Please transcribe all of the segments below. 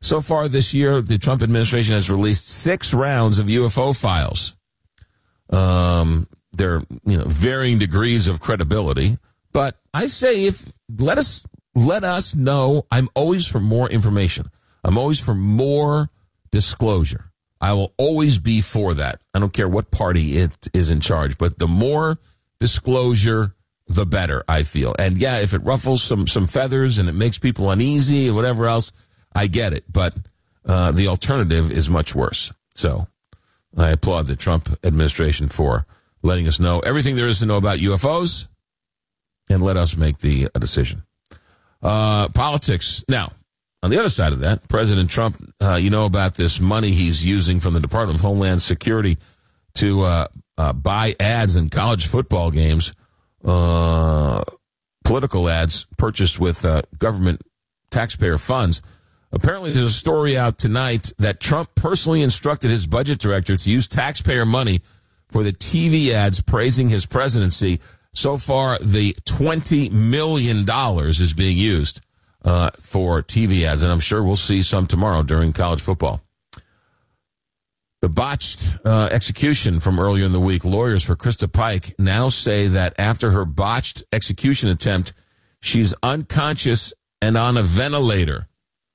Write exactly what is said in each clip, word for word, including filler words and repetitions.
So far this year, the Trump administration has released six rounds of U F O files. Um, they're, you know, varying degrees of credibility. But I say if let us let us know. I'm always for more information. I'm always for more disclosure. I will always be for that. I don't care what party it is in charge, but the more disclosure, the better, I feel. And yeah, if it ruffles some, some feathers and it makes people uneasy and whatever else, I get it. But uh, the alternative is much worse. So I applaud the Trump administration for letting us know everything there is to know about U F Os and let us make the uh, decision. Uh, politics. Now, on the other side of that, President Trump, uh, you know about this money he's using from the Department of Homeland Security to uh, uh, buy ads in college football games, uh, political ads purchased with uh, government taxpayer funds. Apparently, there's a story out tonight that Trump personally instructed his budget director to use taxpayer money for the T V ads praising his presidency. So far, the twenty million dollars is being used uh, for T V ads, and I'm sure we'll see some tomorrow during college football. The botched uh, execution from earlier in the week, lawyers for Krista Pike now say that after her botched execution attempt, she's unconscious and on a ventilator.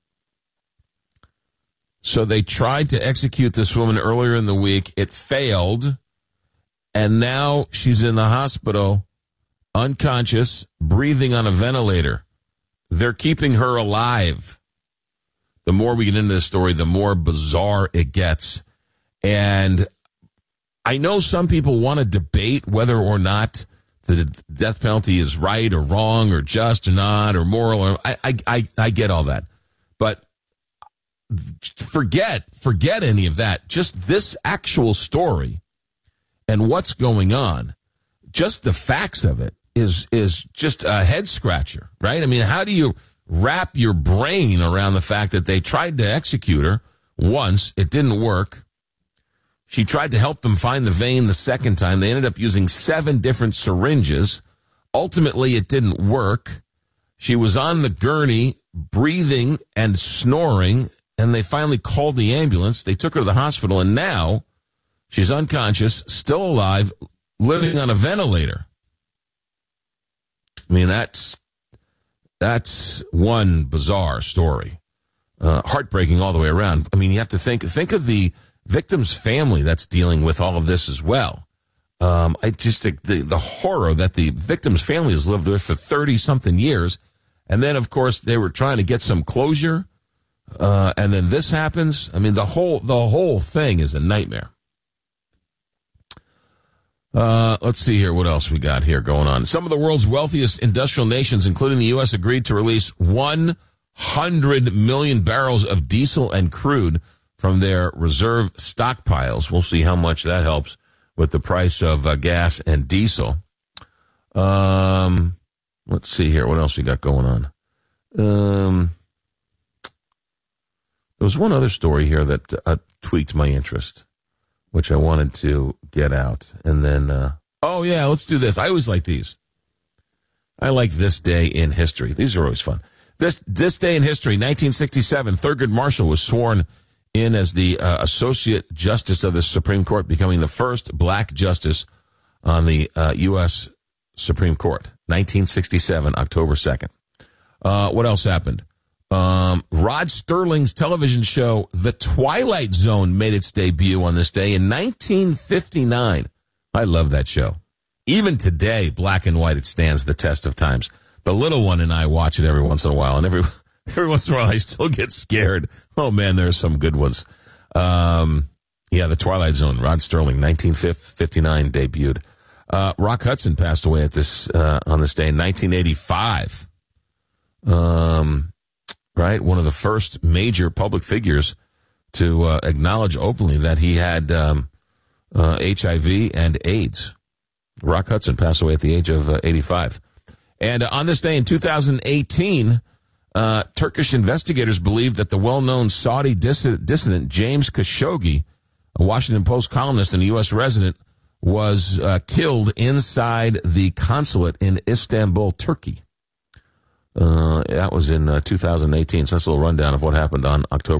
So they tried to execute this woman earlier in the week. It failed, and now she's in the hospital, unconscious, breathing on a ventilator. They're keeping her alive. The more we get into this story, the more bizarre it gets. And I know some people want to debate whether or not the death penalty is right or wrong or just or not or moral. Or, I, I, I, I get all that. But forget, forget any of that. Just this actual story and what's going on, just the facts of it is is just a head scratcher, right? I mean, how do you wrap your brain around the fact that they tried to execute her once, it didn't work. She tried to help them find the vein the second time. They ended up using seven different syringes. Ultimately, it didn't work. She was on the gurney, breathing and snoring, and they finally called the ambulance. They took her to the hospital, and now she's unconscious, still alive, living on a ventilator. I mean, that's that's one bizarre story. Uh, heartbreaking all the way around. I mean, you have to think think of the victim's family that's dealing with all of this as well. Um, I just think the, the horror that the victim's family has lived with for thirty-something years. And then, of course, they were trying to get some closure. Uh, and then this happens. I mean, the whole the whole thing is a nightmare. Uh, let's see here. What else we got here going on? Some of the world's wealthiest industrial nations, including the U S, agreed to release one hundred million barrels of diesel and crude from their reserve stockpiles. We'll see how much that helps with the price of uh, gas and diesel. Um, let's see here. What else we got going on? Um, there was one other story here that uh, tweaked my interest, which I wanted to get out. And then, uh, oh, yeah, let's do this. I always like these. I like this day in history. These are always fun. This this day in history, nineteen sixty-seven, Thurgood Marshall was sworn in as the uh, Associate Justice of the Supreme Court, becoming the first black justice on the uh, U S Supreme Court. nineteen sixty-seven, October second. Uh, what else happened? Um, Rod Serling's television show, The Twilight Zone, made its debut on this day in nineteen fifty-nine. I love that show. Even today, black and white, it stands the test of times. The little one and I watch it every once in a while, and every every once in a while I still get scared. Oh, man, there's some good ones. Um, yeah, The Twilight Zone, Rod Serling, nineteen fifty-nine debuted. Uh, Rock Hudson passed away at this uh, on this day in nineteen eighty-five. Um, right, one of the first major public figures to uh, acknowledge openly that he had um, uh, H I V and AIDS. Rock Hudson passed away at the age of uh, eighty-five. And uh, on this day in two thousand eighteen, uh, Turkish investigators believe that the well-known Saudi dis- dissident James Khashoggi, a Washington Post columnist and a U S resident, was uh, killed inside the consulate in Istanbul, Turkey. Uh, that was in uh, two thousand eighteen. So that's a little rundown of what happened on October